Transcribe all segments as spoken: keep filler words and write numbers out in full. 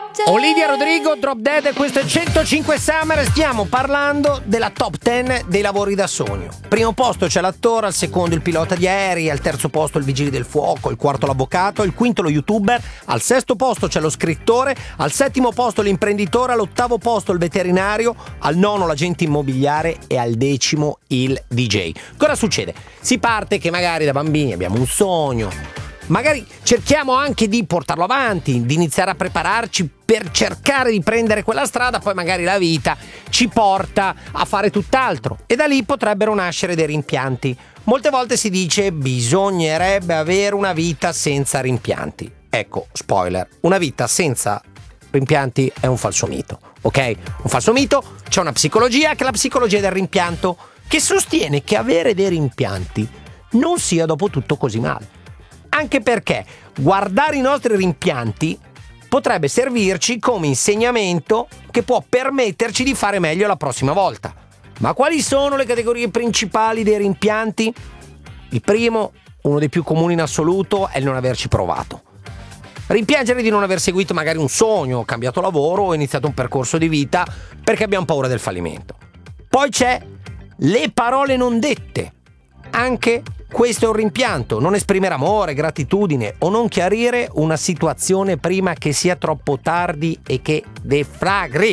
Olivia Rodrigo, Drop Dead, questo è centocinque Summer. Stiamo parlando della top dieci dei lavori da sogno. Primo posto c'è l'attore, al secondo il pilota di aerei, al terzo posto il vigile del fuoco, al quarto l'avvocato, al quinto lo youtuber, al sesto posto c'è lo scrittore, al settimo posto l'imprenditore, all'ottavo posto il veterinario, al nono l'agente immobiliare e al decimo il D J. Cosa succede? Si parte che magari da bambini abbiamo un sogno, magari cerchiamo anche di portarlo avanti, di iniziare a prepararci per cercare di prendere quella strada, poi magari la vita ci porta a fare tutt'altro e da lì potrebbero nascere dei rimpianti. Molte volte si dice bisognerebbe avere una vita senza rimpianti. Ecco, spoiler, una vita senza rimpianti è un falso mito, ok? Un falso mito, c'è una psicologia che è la psicologia del rimpianto, che sostiene che avere dei rimpianti non sia dopo tutto così male. Anche perché guardare i nostri rimpianti potrebbe servirci come insegnamento che può permetterci di fare meglio la prossima volta. Ma quali sono le categorie principali dei rimpianti? Il primo, uno dei più comuni in assoluto, è il non averci provato. Rimpiangere di non aver seguito magari un sogno, cambiato lavoro o iniziato un percorso di vita perché abbiamo paura del fallimento. Poi c'è le parole non dette. Anche questo è un rimpianto, non esprimere amore, gratitudine o non chiarire una situazione prima che sia troppo tardi e che deflagri.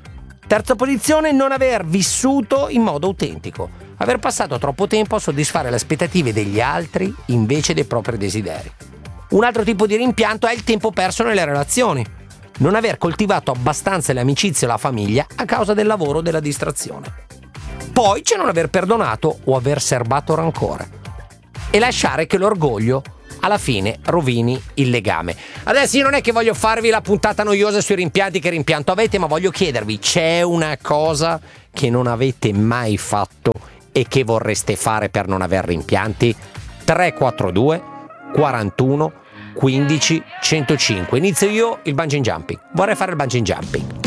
Terza posizione, non aver vissuto in modo autentico, aver passato troppo tempo a soddisfare le aspettative degli altri invece dei propri desideri. Un altro tipo di rimpianto è il tempo perso nelle relazioni, non aver coltivato abbastanza le amicizie o la famiglia a causa del lavoro o della distrazione. Poi c'è non aver perdonato o aver serbato rancore e lasciare che l'orgoglio alla fine rovini il legame. Adesso io non è che voglio farvi la puntata noiosa sui rimpianti, che rimpianto avete, ma voglio chiedervi, c'è una cosa che non avete mai fatto e che vorreste fare per non aver rimpianti? tre quattro due quarantuno quindici centocinque. Inizio io il bungee jumping. Vorrei fare il bungee jumping.